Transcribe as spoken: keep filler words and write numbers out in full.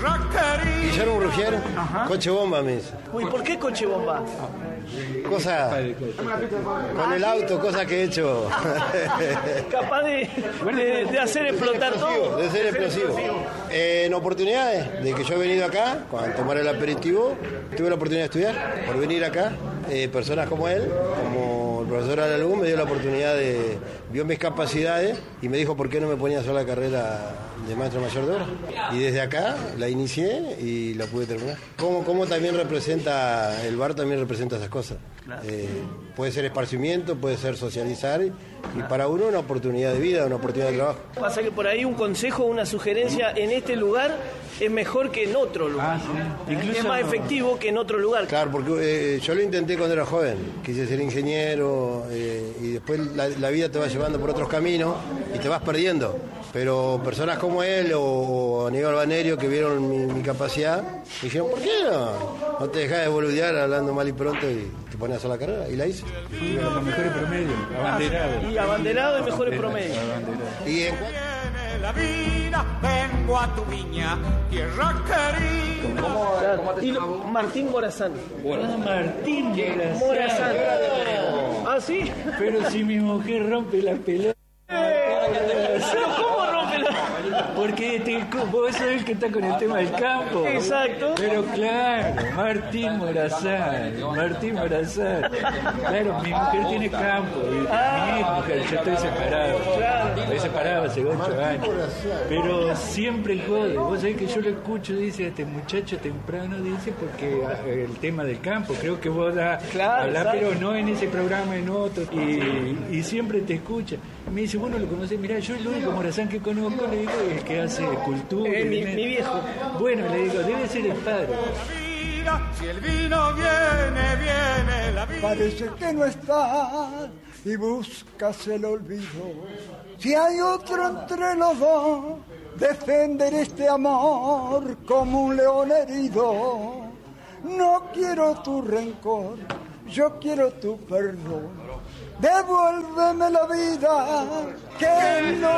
Guillermo Rufier, coche bomba me dice. Uy, ¿por qué coche bomba? Cosa con el auto, cosas que he hecho. Capaz de, de, de hacer explotar todo. De ser explosivo. Eh, en oportunidades de que yo he venido acá, cuando tomar el aperitivo, tuve la oportunidad de estudiar. Por venir acá, eh, personas como él, como el profesor Alalú, me dio la oportunidad de, vio mis capacidades y me dijo por qué no me ponía sola la carrera de maestro mayor de obra. Y desde acá la inicié y la pude terminar. Como, como también representa, el bar también representa esas cosas. Claro. Eh, puede ser esparcimiento, puede ser socializar y claro. Para uno una oportunidad de vida, una oportunidad de trabajo. Pasa que por ahí un consejo, una sugerencia en este lugar es mejor que en otro lugar. Ah, sí. Incluso es más efectivo que en otro lugar. Claro, porque eh, yo lo intenté cuando era joven, quise ser ingeniero eh, y después la, la vida te va llevando por otros caminos y te vas perdiendo. Pero personas como él o, o Aníbal Banerio que vieron mi, mi capacidad, me dijeron, ¿por qué no? No te dejas de boludear hablando mal y pronto y te pones a hacer la carrera. Y la hice. Fui a los mejores promedios, abanderado. Y abanderado de mejores promedios. Y en la vida, vengo a tu viña, tierra querida. ¿Cómo, ¿Cómo te llamas? Martín Morazán. Ah, Martín Morazán. Morazán. Ah, sí. Pero si mi mujer rompe la pelota. ¿Pero cómo rompe la Porque te, vos sabés que está con el tema del campo. Exacto. Pero claro, Martín Morazán, Martín Morazán. Claro, mi mujer tiene campo. Y Ah. mi mujer, yo estoy separado. Claro. Estoy separado hace ocho años. Pero siempre jode. Vos sabés que yo lo escucho, dice este muchacho temprano, dice, porque el tema del campo, creo que vos da, Claro, hablás, exacto. pero no en ese programa, en otro. Y, y siempre te escucha. Me dice, bueno, lo conocés, mirá, yo el único Morazán que conozco, le digo, es el que hace cultura. Eh, mi, me- mi viejo. Bueno, le digo, debe ser el padre. Si el vino viene, viene la vida. Parece que no estás y buscas el olvido. Si hay otro entre los dos, defender este amor como un león herido. No quiero tu rencor, yo quiero tu perdón. Devuélveme la vida que no